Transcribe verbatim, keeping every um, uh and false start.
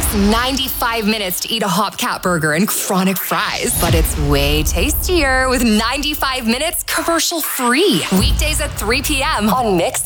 takes ninety-five minutes to eat a Hopcat burger and chronic fries, but it's way tastier with ninety-five minutes commercial free. Weekdays at three p.m. on Mix